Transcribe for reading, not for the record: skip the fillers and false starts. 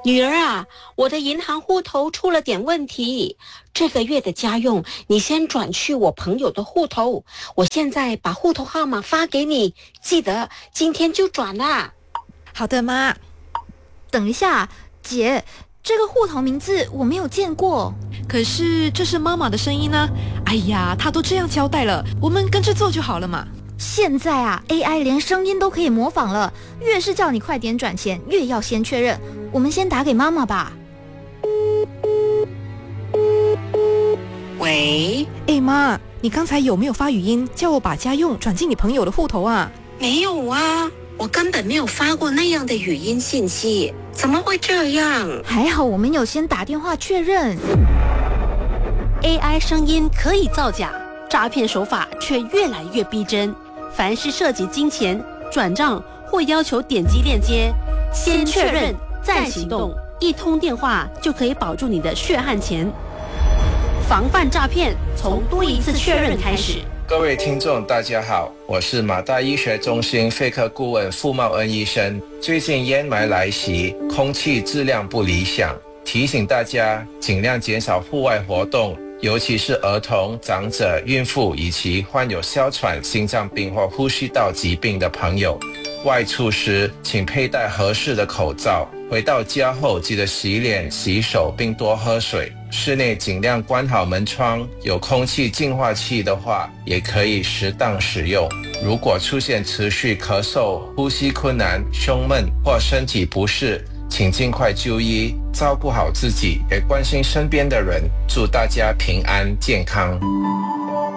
女儿啊，我的银行户头出了点问题，这个月的家用你先转去我朋友的户头，我现在把户头号码发给你，记得今天就转啦。 好的，妈。 等一下，姐，这个户头名字我没有见过。 可是这是妈妈的声音呢。哎呀，她都这样交代了，我们跟着做就好了嘛。 现在啊 ，AI 连声音都可以模仿了，越是叫你快点转钱，越要先确认。我们先打给妈妈吧。 喂， 妈，你刚才有没有发语音叫我把家用转进你朋友的户头啊？ 没有啊，我根本没有发过那样的语音信息，怎么会这样？ 还好我们有先打电话确认。 AI 声音可以造假，诈骗手法却越来越逼真。凡是涉及金钱、转账或要求点击链接，先确认再行动，一通电话就可以保住你的血汗钱。防范诈骗，从多一次确认开始。 各位听众大家好，我是马大医学中心肺科顾问傅茂恩医生。最近烟霾来袭，空气质量不理想，提醒大家尽量减少户外活动，尤其是儿童、长者、孕妇以及患有哮喘、心脏病或呼吸道疾病的朋友。外出时请佩戴合适的口罩，回到家后记得洗脸、洗手并多喝水。室内尽量关好门窗，有空气净化器的话也可以适当使用。如果出现持续咳嗽、呼吸困难、胸闷或身体不适，请尽快就医，照顾好自己，也关心身边的人。祝大家平安健康。